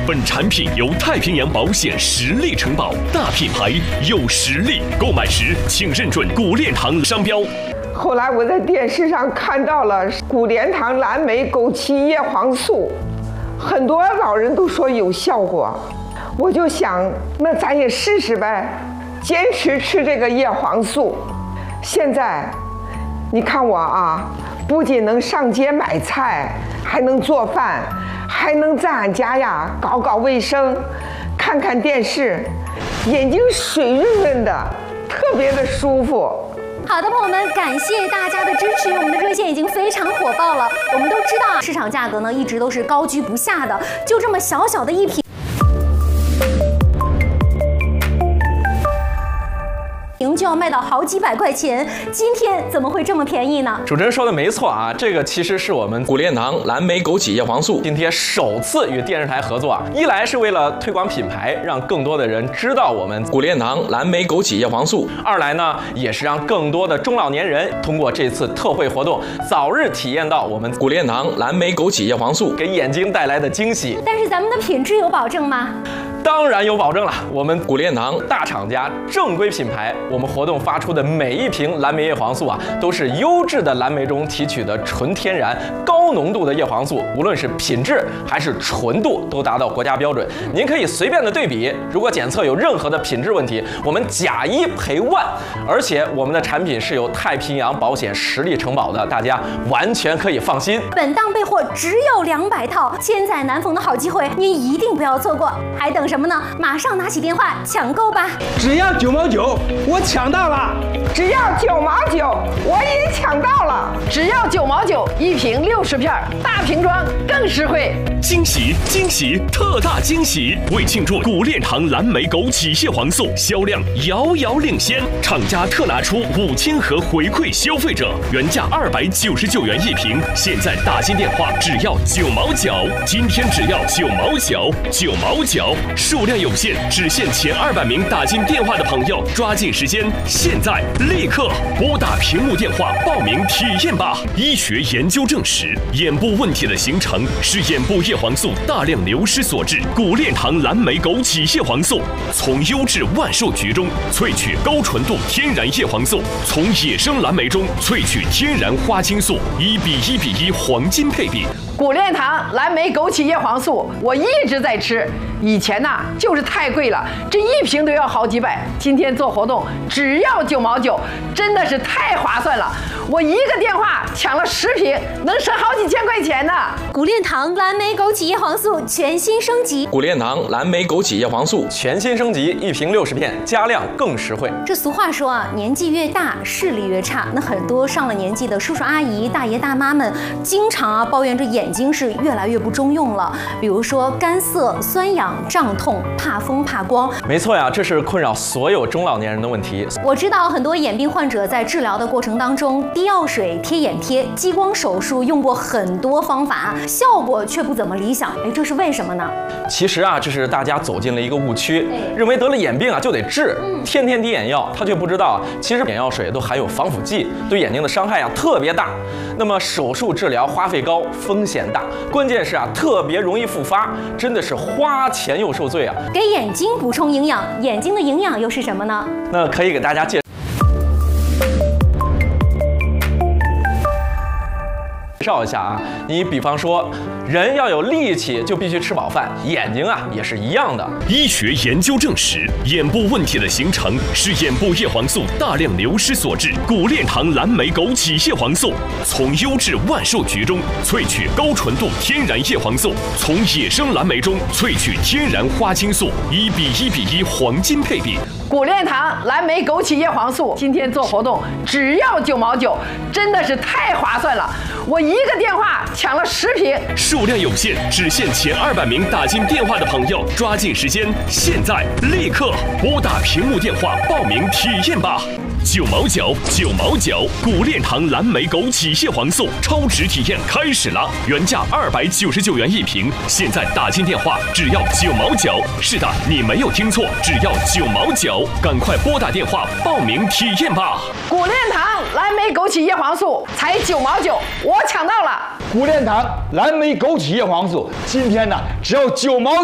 本产品由太平洋保险实力承保，大品牌有实力，购买时请认准古炼堂商标。 后来我在电视上看到了古炼堂蓝莓枸杞叶黄素，很多老人都说有效果，我就想，那咱也试试呗，坚持吃这个叶黄素。现在，你看我啊，不仅能上街买菜，还能做饭，还能在俺家呀搞搞卫生，看看电视，眼睛水润润的，特别的舒服。 好的，朋友们，感谢大家的支持，我们的热线已经非常火爆了。我们都知道，市场价格呢一直都是高居不下的，就这么小小的一瓶就要卖到好几百块钱，今天怎么会这么便宜呢？ 主持人说的没错啊，这个其实是我们古炼堂蓝莓枸杞叶黄素今天首次与电视台合作啊，一来是为了推广品牌，让更多的人知道我们古炼堂蓝莓枸杞叶黄素；二来呢，也是让更多的中老年人通过这次特惠活动，早日体验到我们古炼堂蓝莓枸杞叶黄素给眼睛带来的惊喜。 但是咱们的品质有保证吗？ 当然有保证了，我们古炼堂大厂家正规品牌，我们活动发出的每一瓶蓝莓叶黄素啊，都是优质的蓝莓中提取的纯天然高浓度的叶黄素，无论是品质还是纯度都达到国家标准。您可以随便的对比，如果检测有任何的品质问题，我们假一赔万。而且我们的产品是由太平洋保险实力承保的，大家完全可以放心。 本档备货只有200套，千载难逢的好机会，您一定不要错过，还等什么呢？马上拿起电话抢购吧！ 只要9毛9，我抢到了！ 只要9毛9，我也抢到了！ 只要9毛9，一瓶60片，大瓶装更实惠。 惊喜惊喜，特大惊喜！为庆祝古炼堂蓝莓枸杞叶黄素销量遥遥领先，厂家特拿出5000盒回馈消费者，原价299元一瓶，现在打进电话只要9毛9，今天只要9毛9，9毛9，数量有限，只限前200名打进电话的朋友，抓紧时间，现在立刻拨打屏幕电话报名体验吧！医学研究证实，眼部问题的形成是眼部叶黄素大量流失所致。古炼堂蓝莓枸杞叶黄素从优质万寿菊中萃取高纯度天然叶黄素，从野生蓝莓中萃取天然花青素，1:1:1黄金配比。 古炼堂蓝莓枸杞叶黄素，我一直在吃，以前呐就是太贵了，这一瓶都要好几百，今天做活动只要9毛9，真的是太划算了。我一个电话抢了10瓶，能省好几千块钱呢。 古炼堂蓝莓枸杞叶黄素全新升级， 古炼堂蓝莓枸杞叶黄素全新升级，一瓶60片，加量更实惠。 这俗话说啊，年纪越大视力越差，那很多上了年纪的叔叔阿姨、大爷大妈们，经常抱怨着眼睛是越来越不中用了，比如说干涩、酸痒、胀痛、怕风、怕光。 没错呀，这是困扰所有中老年人的问题。 我知道很多眼病患者在治疗的过程当中，滴药水、贴眼贴、激光手术用过很多方法，效果却不怎么理想。这是为什么呢？ 其实啊，这是大家走进了一个误区，认为得了眼病啊就得治，天天滴眼药，他却不知道啊，其实眼药水都含有防腐剂，对眼睛的伤害啊特别大。那么手术治疗花费高，风险大，关键是啊特别容易复发，真的是花钱又受罪啊。 给眼睛补充营养，眼睛的营养又是什么呢？ 那可以给大家介绍一下啊，你比方说，人要有力气，就必须吃饱饭，眼睛啊也是一样的。 医学研究证实，眼部问题的形成是眼部叶黄素大量流失所致。古炼堂蓝莓枸杞叶黄素从优质万寿菊中萃取高纯度天然叶黄素，从野生蓝莓中萃取天然花青素，1:1:1黄金配比。 古炼堂蓝莓枸杞叶黄素今天做活动只要9毛9，真的是太划算了。我一个电话抢了10瓶， 数量有限，只限前200名打进电话的朋友，抓紧时间，现在立刻拨打屏幕电话报名体验吧！9毛9，9毛9，古炼堂蓝莓枸杞叶黄素超值体验开始了，原价299元一瓶，现在打进电话只要9毛9。是的，你没有听错，只要9毛9，赶快拨打电话报名体验吧！ 古炼堂蓝莓枸杞叶黄素才9毛9，我抢到了！ 古炼堂蓝莓枸杞叶黄素今天呢只要9毛9。